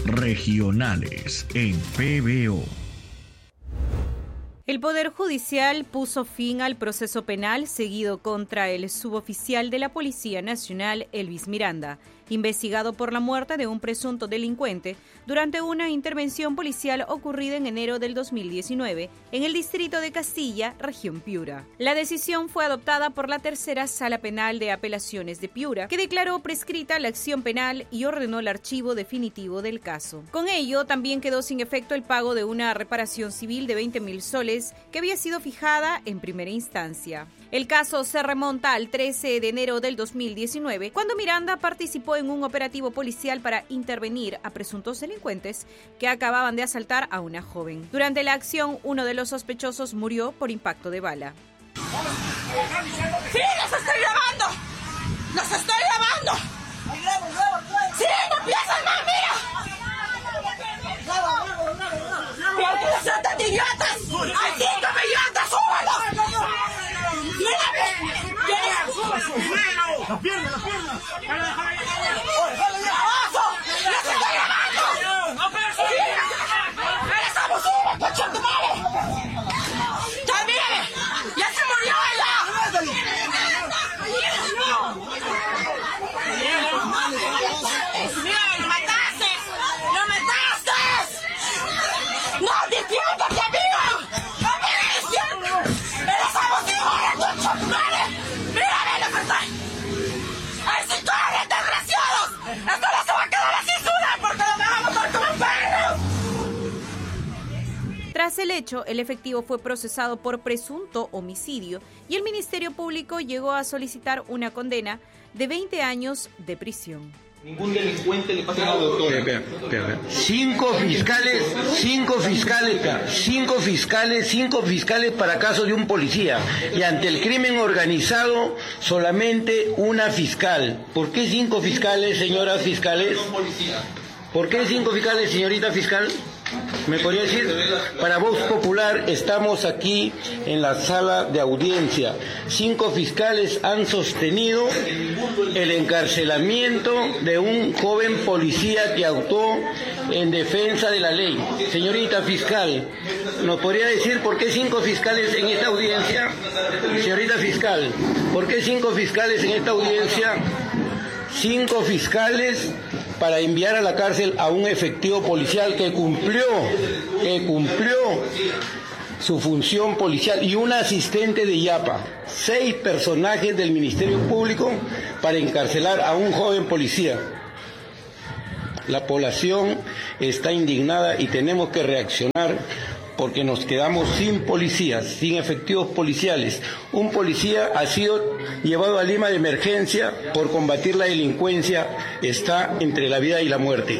regionales en PBO. El Poder Judicial puso fin al proceso penal seguido contra el suboficial de la Policía Nacional, Elvis Miranda, investigado por la muerte de un presunto delincuente durante una intervención policial ocurrida en enero del 2019 en el distrito de Castilla, región Piura. La decisión fue adoptada por la Tercera Sala Penal de Apelaciones de Piura, que declaró prescrita la acción penal y ordenó el archivo definitivo del caso. Con ello, también quedó sin efecto el pago de una reparación civil de 20.000 soles que había sido fijada en primera instancia. El caso se remonta al 13 de enero del 2019, cuando Miranda participó en un operativo policial para intervenir a presuntos delincuentes que acababan de asaltar a una joven. Durante la acción, uno de los sospechosos murió por impacto de bala. ¡Sí, los estoy grabando! ¡Los estoy grabando! ¡Sí, no piensas más, mira! ¿Por qué no son tan idiotas? ¡Hay 5 idiotas, súbalos! ¡Mírame! ¡Las piernas! ¡Abajo! ¡Los estoy grabando! ¡Eres abusivo, coche tu madre! ¡También! ¡Ya se murió ella! ¡Mira, lo mataste! ¡Lo mataste! ¡No, despiértate, amigo! ¡Amigo, despiértate! ¡Eres abusivo, coche tu madre! ¡Mírame lo que estoy! ¡Ay, si tú eres desgraciados! ¡Esto no se va a quedar así, Suna, porque lo van a matar como perros! Tras el hecho, el efectivo fue procesado por presunto homicidio y el Ministerio Público llegó a solicitar una condena de 20 años de prisión. Ningún delincuente le pasa nada, doctor. Cinco fiscales para casos de un policía. Y ante el crimen organizado, solamente una fiscal. ¿Por qué 5 fiscales, señoras fiscales? ¿Por qué 5 fiscales, señorita fiscal? ¿Me podría decir? Para Voz Popular estamos aquí en la sala de audiencia. 5 fiscales han sostenido el encarcelamiento de un joven policía que actuó en defensa de la ley. Señorita fiscal, ¿nos podría decir por qué 5 fiscales en esta audiencia? Señorita fiscal, ¿por qué 5 fiscales en esta audiencia? 5 fiscales para enviar a la cárcel a un efectivo policial que cumplió su función policial, y un asistente de IAPA. 6 personajes del Ministerio Público para encarcelar a un joven policía. La población está indignada y tenemos que reaccionar porque nos quedamos sin policías, sin efectivos policiales. Un policía ha sido llevado a Lima de emergencia por combatir la delincuencia. Está entre la vida y la muerte.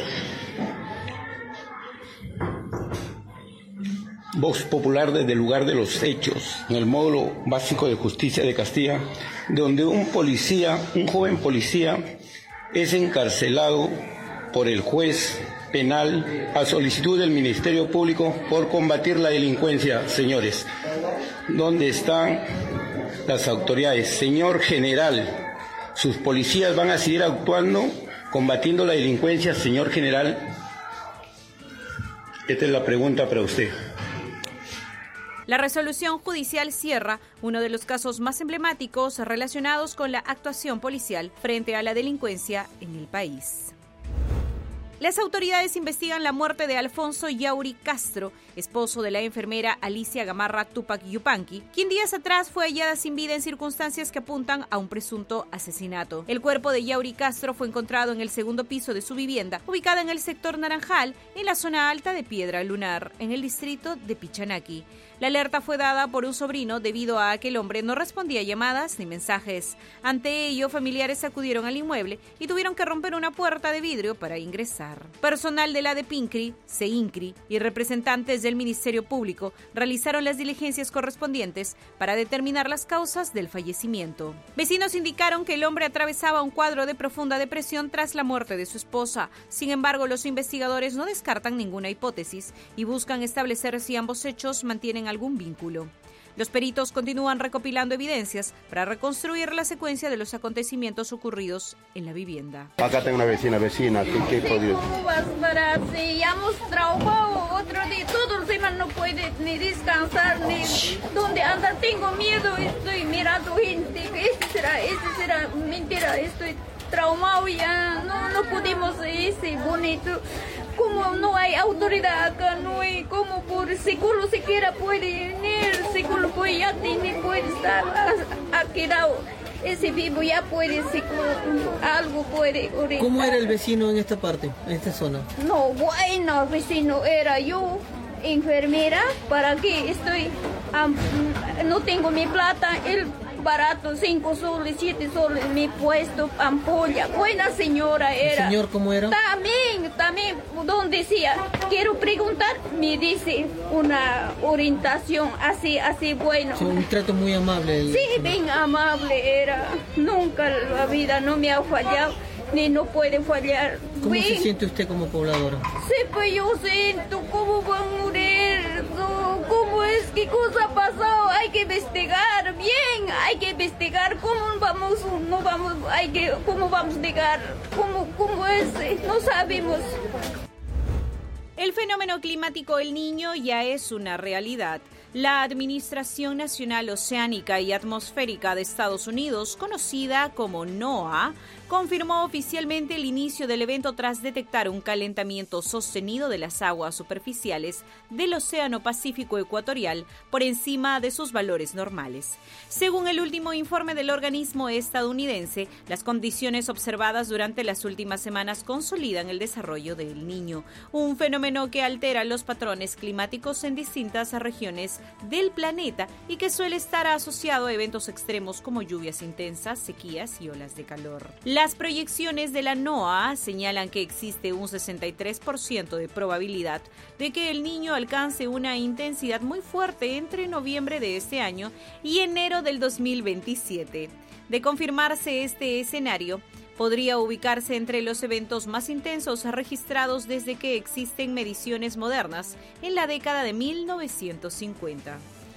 Voz Popular desde el lugar de los hechos, en el módulo básico de justicia de Castilla, donde un joven policía, es encarcelado por el juez penal a solicitud del Ministerio Público por combatir la delincuencia. Señores, ¿dónde están las autoridades? Señor general, ¿sus policías van a seguir actuando, combatiendo la delincuencia, señor general? Esta es la pregunta para usted. La resolución judicial cierra uno de los casos más emblemáticos relacionados con la actuación policial frente a la delincuencia en el país. Las autoridades investigan la muerte de Alfonso Yauri Castro, esposo de la enfermera Alicia Gamarra Tupac Yupanqui, quien días atrás fue hallada sin vida en circunstancias que apuntan a un presunto asesinato. El cuerpo de Yauri Castro fue encontrado en el segundo piso de su vivienda, ubicada en el sector Naranjal, en la zona alta de Piedra Lunar, en el distrito de Pichanaki. La alerta fue dada por un sobrino debido a que el hombre no respondía a llamadas ni mensajes. Ante ello, familiares acudieron al inmueble y tuvieron que romper una puerta de vidrio para ingresar. Personal de la DEPINCRI, CEINCRI y representantes del Ministerio Público realizaron las diligencias correspondientes para determinar las causas del fallecimiento. Vecinos indicaron que el hombre atravesaba un cuadro de profunda depresión tras la muerte de su esposa. Sin embargo, los investigadores no descartan ninguna hipótesis y buscan establecer si ambos hechos mantienen algún vínculo. Los peritos continúan recopilando evidencias para reconstruir la secuencia de los acontecimientos ocurridos en la vivienda. Acá tengo una vecina, ¿qué podido? ¿Cómo vas para si ya hemos traumado otro día? Todo el semana no puede ni descansar, ni dónde anda. Tengo miedo, estoy mirando gente. Este será mentira, estoy traumado ya. No podemos ese bonito. Como no hay autoridad acá, no hay como por seguro siquiera puede venir, seguro pues ya puede estar, ha quedado ese vivo, ya puede, algo puede. ¿Cómo era el vecino en esta parte, en esta zona? No, bueno, vecino era yo, enfermera, para que estoy, no tengo mi plata, el barato, 5 soles, 7 soles, me he puesto ampolla. Buena señora era. ¿El señor cómo era? También, donde decía, quiero preguntar, me dice una orientación así bueno. Sí, un trato muy amable. Sí, bien amable era. Nunca la vida no me ha fallado, ni no puede fallar. ¿Cómo se siente usted como pobladora? Sí, pues yo siento cómo va a morir, cómo es, qué cosa ha pasado, hay que investigar bien, hay que investigar cómo vamos a llegar, cómo es, no sabemos. El fenómeno climático El Niño ya es una realidad. La Administración Nacional Oceánica y Atmosférica de Estados Unidos, conocida como NOAA, confirmó oficialmente el inicio del evento tras detectar un calentamiento sostenido de las aguas superficiales del Océano Pacífico Ecuatorial por encima de sus valores normales. Según el último informe del organismo estadounidense, las condiciones observadas durante las últimas semanas consolidan el desarrollo del Niño, un fenómeno que altera los patrones climáticos en distintas regiones del planeta y que suele estar asociado a eventos extremos como lluvias intensas, sequías y olas de calor. Las proyecciones de la NOAA señalan que existe un 63% de probabilidad de que El Niño alcance una intensidad muy fuerte entre noviembre de este año y enero del 2027. De confirmarse este escenario, podría ubicarse entre los eventos más intensos registrados desde que existen mediciones modernas en la década de 1950.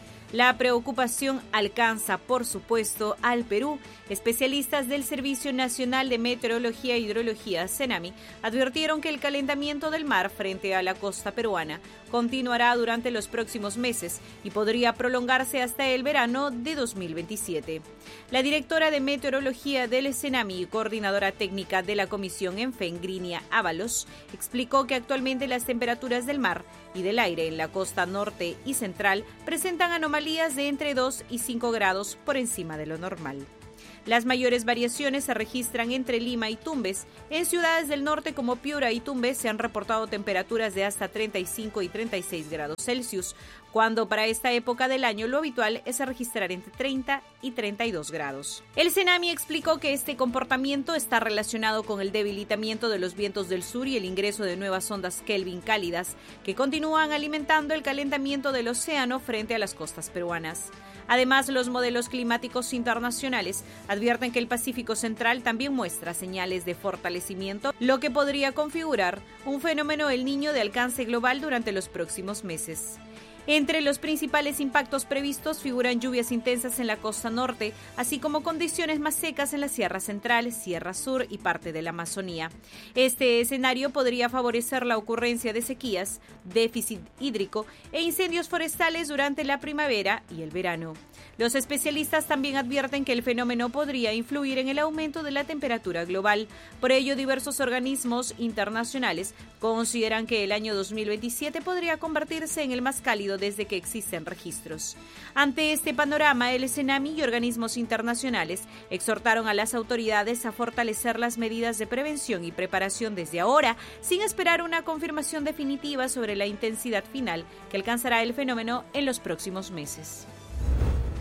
La preocupación alcanza, por supuesto, al Perú. Especialistas del Servicio Nacional de Meteorología e Hidrología, CENAMI, advirtieron que el calentamiento del mar frente a la costa peruana continuará durante los próximos meses y podría prolongarse hasta el verano de 2027. La directora de Meteorología del CENAMI y coordinadora técnica de la Comisión ENFEN, Grinia Ábalos, explicó que actualmente las temperaturas del mar y del aire en la costa norte y central presentan anomalías de entre 2 y 5 grados por encima de lo normal. Las mayores variaciones se registran entre Lima y Tumbes. En ciudades del norte como Piura y Tumbes se han reportado temperaturas de hasta 35 y 36 grados Celsius, cuando para esta época del año lo habitual es registrar entre 30 y 32 grados. El CENAMI explicó que este comportamiento está relacionado con el debilitamiento de los vientos del sur y el ingreso de nuevas ondas Kelvin cálidas que continúan alimentando el calentamiento del océano frente a las costas peruanas. Además, los modelos climáticos internacionales advierten que el Pacífico Central también muestra señales de fortalecimiento, lo que podría configurar un fenómeno El Niño de alcance global durante los próximos meses. Entre los principales impactos previstos figuran lluvias intensas en la costa norte, así como condiciones más secas en la Sierra Central, Sierra Sur y parte de la Amazonía. Este escenario podría favorecer la ocurrencia de sequías, déficit hídrico e incendios forestales durante la primavera y el verano. Los especialistas también advierten que el fenómeno podría influir en el aumento de la temperatura global. Por ello, diversos organismos internacionales consideran que el año 2027 podría convertirse en el más cálido desde que existen registros. Ante este panorama, el CENAMI y organismos internacionales exhortaron a las autoridades a fortalecer las medidas de prevención y preparación desde ahora, sin esperar una confirmación definitiva sobre la intensidad final que alcanzará el fenómeno en los próximos meses.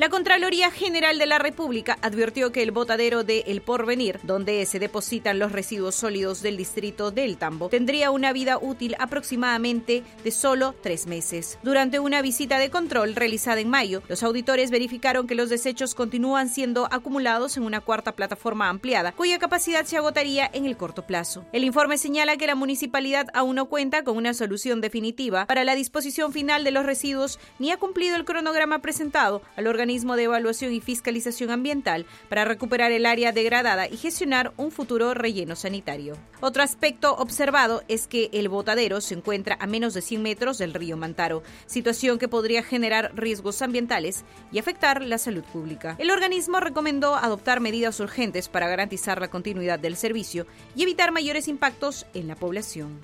La Contraloría General de la República advirtió que el botadero de El Porvenir, donde se depositan los residuos sólidos del distrito del Tambo, tendría una vida útil aproximadamente de solo 3 meses. Durante una visita de control realizada en mayo, los auditores verificaron que los desechos continúan siendo acumulados en una cuarta plataforma ampliada, cuya capacidad se agotaría en el corto plazo. El informe señala que la municipalidad aún no cuenta con una solución definitiva para la disposición final de los residuos ni ha cumplido el cronograma presentado al organismo de evaluación y fiscalización ambiental para recuperar el área degradada y gestionar un futuro relleno sanitario. Otro aspecto observado es que el botadero se encuentra a menos de 100 metros del río Mantaro, situación que podría generar riesgos ambientales y afectar la salud pública. El organismo recomendó adoptar medidas urgentes para garantizar la continuidad del servicio y evitar mayores impactos en la población.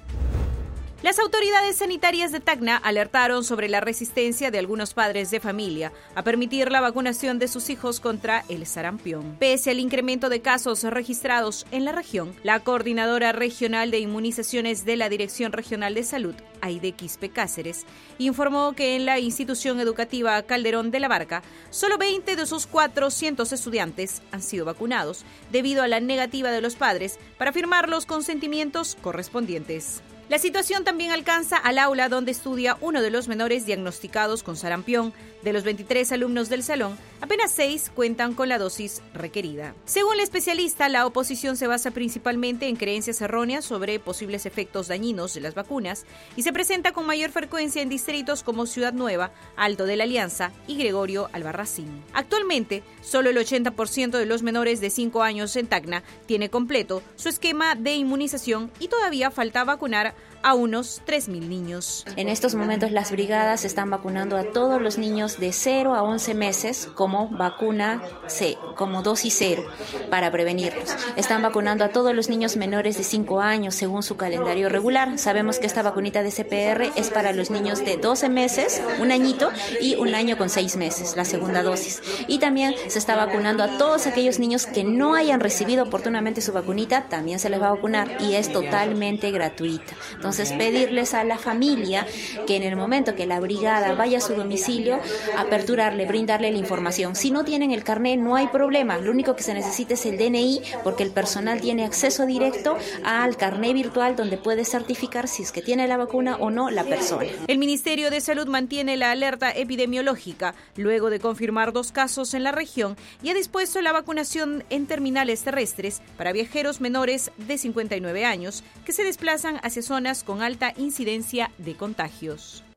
Las autoridades sanitarias de Tacna alertaron sobre la resistencia de algunos padres de familia a permitir la vacunación de sus hijos contra el sarampión. Pese al incremento de casos registrados en la región, la coordinadora regional de inmunizaciones de la Dirección Regional de Salud, Aide Quispe Cáceres, informó que en la institución educativa Calderón de la Barca, solo 20 de sus 400 estudiantes han sido vacunados debido a la negativa de los padres para firmar los consentimientos correspondientes. La situación también alcanza al aula donde estudia uno de los menores diagnosticados con sarampión. De los 23 alumnos del salón, apenas 6 cuentan con la dosis requerida. Según la especialista, la oposición se basa principalmente en creencias erróneas sobre posibles efectos dañinos de las vacunas y se presenta con mayor frecuencia en distritos como Ciudad Nueva, Alto de la Alianza y Gregorio Albarracín. Actualmente, solo el 80% de los menores de 5 años en Tacna tiene completo su esquema de inmunización y todavía falta vacunar a unos 3.000 niños. En estos momentos las brigadas están vacunando a todos los niños de 0 a 11 meses como vacuna C, como dosis 0 para prevenirlos. Están vacunando a todos los niños menores de 5 años según su calendario regular. Sabemos que esta vacunita de CPR es para los niños de 12 meses, un añito y un año con 6 meses, la segunda dosis. Y también se está vacunando a todos aquellos niños que no hayan recibido oportunamente su vacunita, también se les va a vacunar y es totalmente gratuita. Entonces, pedirles a la familia que en el momento que la brigada vaya a su domicilio, aperturarle, brindarle la información. Si no tienen el carnet, no hay problema. Lo único que se necesita es el DNI, porque el personal tiene acceso directo al carnet virtual donde puede certificar si es que tiene la vacuna o no la persona. El Ministerio de Salud mantiene la alerta epidemiológica luego de confirmar 2 casos en la región y ha dispuesto la vacunación en terminales terrestres para viajeros menores de 59 años que se desplazan hacia zonas con alta incidencia de contagios.